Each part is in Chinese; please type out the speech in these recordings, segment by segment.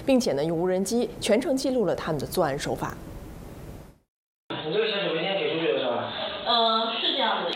并且呢用无人机全程记录了他们的作案手法。 你这个钱每天给出去的是吧？ 是这样的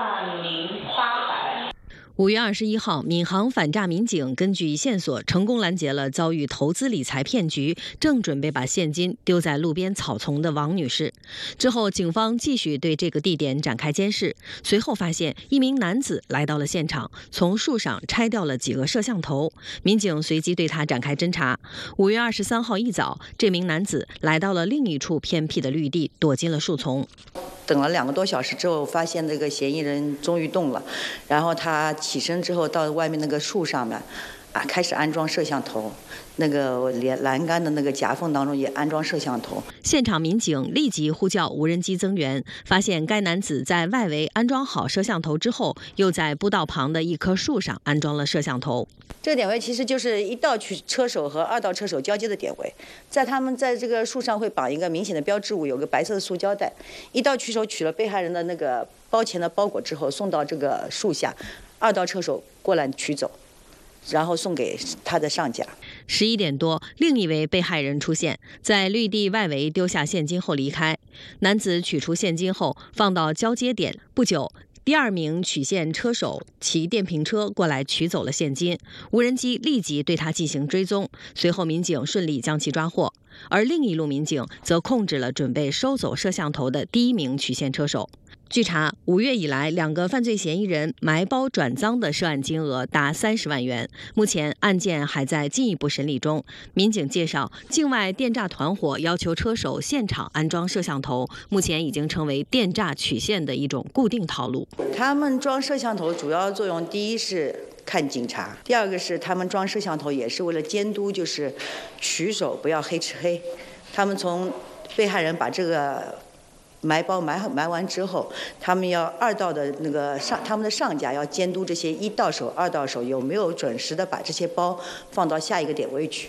，10.08万。 5月21号，闵行反诈民警根据线索成功拦截了遭遇投资理财骗局，正准备把现金丢在路边草丛的王女士。之后，警方继续对这个地点展开监视，随后发现一名男子来到了现场，从树上拆掉了几个摄像头。民警随即对他展开侦查。5月23号一早，这名男子来到了另一处偏僻的绿地，躲进了树丛。 等了2个多小时之后，发现这个嫌疑人终于动了，然后他起身之后到外面那个树上面，开始安装摄像头，那个栏杆的那个夹缝当中也安装摄像头。 现场民警立即呼叫无人机增援，发现该男子在外围安装好摄像头之后，又在步道旁的一棵树上安装了摄像头。 这个点位其实就是1道车手和2道车手交接的点位，他们在这个树上会绑一个明显的标志物，有个白色的塑胶袋。1道取手取了被害人的那个包钱的包裹之后，送到这个树下，2道车手过来取走，然后送给他的上家。 11点多，另一位被害人出现，在绿地外围丢下现金后离开。男子取出现金后放到交接点，不久，第2名取现车手骑电瓶车过来取走了现金，无人机立即对他进行追踪，随后民警顺利将其抓获。而另一路民警则控制了准备收走摄像头的第1名取现车手。据查，5月以来，2个犯罪嫌疑人埋包转赃的涉案金额达30万元。目前案件还在进一步审理中。民警介绍，境外电诈团伙要求车手现场安装摄像头，目前已经成为电诈取现的一种固定套路。 他们装摄像头主要作用，第一是看警察，第2个是他们装摄像头也是为了监督，就是取手不要黑吃黑。他们从被害人把这个埋包埋完之后，他们要2道的那个他们的上家要监督这些1道手、2道手有没有准时的把这些包放到下一个点位去。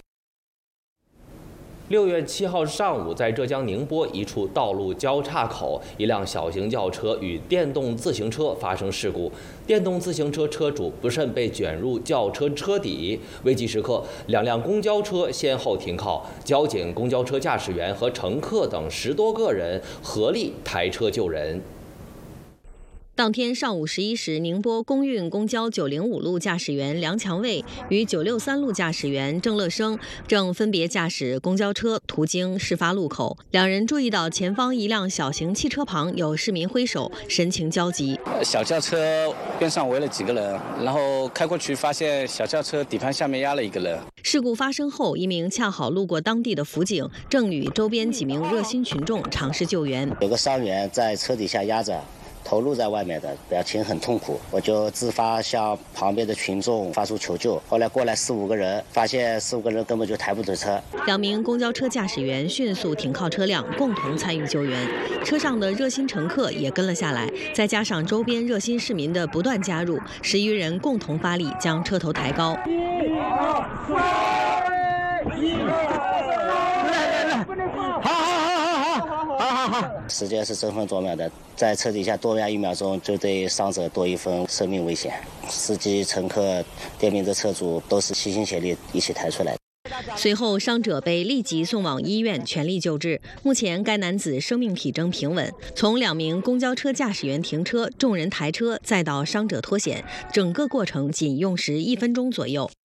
6月7号上午，在浙江宁波一处道路交叉口，一辆小型轿车与电动自行车发生事故，电动自行车车主不慎被卷入轿车车底。危急时刻，2辆公交车先后停靠，交警、公交车驾驶员和乘客等10多个人合力抬车救人。 当天上午11时，宁波公运公交905路驾驶员梁强卫与963路驾驶员郑乐生正分别驾驶公交车途经事发路口，两人注意到前方一辆小型汽车旁有市民挥手，神情焦急。 小轿车边上围了几个人，然后开过去发现小轿车底盘下面压了一个人。 事故发生后，一名恰好路过当地的辅警正与周边几名热心群众尝试救援。 有个伤员在车底下压着，头露在外面的，表情很痛苦，我就自发向旁边的群众发出求救。后来过来4、5个人，发现4、5个人根本就抬不动车。 2名公交车驾驶员迅速停靠车辆，共同参与救援。车上的热心乘客也跟了下来，再加上周边热心市民的不断加入，10余人共同发力将车头抬高。 时间是争分夺秒的，在车底下多压1秒钟，就对伤者多一分生命危险。司机、乘客、电瓶车车主都是齐心协力一起抬出来的。 随后，伤者被立即送往医院全力救治。目前，该男子生命体征平稳。从2名公交车驾驶员停车、众人抬车，再到伤者脱险，整个过程仅用时1分钟左右。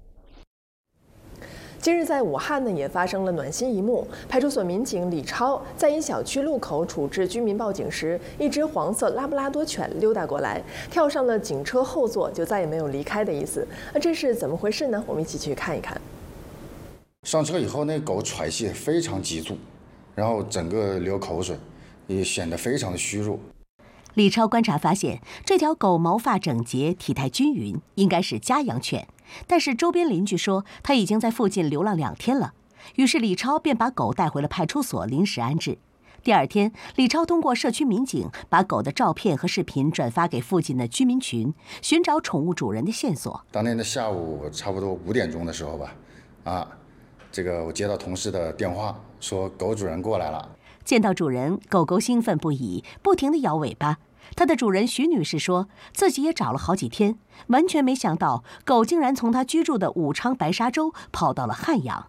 今日在武汉呢，也发生了暖心一幕。派出所民警李超在一小区路口处置居民报警时，一只黄色拉布拉多犬溜达过来，跳上了警车后座，就再也没有离开的意思。那这是怎么回事呢？我们一起去看一看。 上车以后，那狗喘息非常急促，然后整个流口水，也显得非常的虚弱。 李超观察发现，这条狗毛发整洁，体态均匀，应该是家养犬。但是周边邻居说，它已经在附近流浪2天了。于是李超便把狗带回了派出所临时安置。第2天，李超通过社区民警把狗的照片和视频转发给附近的居民群，寻找宠物主人的线索。 当天的下午差不多5点钟的时候吧，我接到同事的电话，说狗主人过来了。 见到主人，狗狗兴奋不已，不停地摇尾巴。它的主人徐女士说，自己也找了好几天，完全没想到狗竟然从她居住的武昌白沙洲跑到了汉阳。